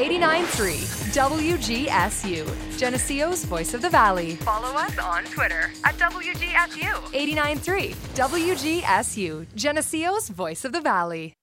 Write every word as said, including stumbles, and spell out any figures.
eighty-nine point three W G S U, Geneseo's Voice of the Valley. Follow us on Twitter at W G S U. eighty-nine point three W G S U, Geneseo's Voice of the Valley.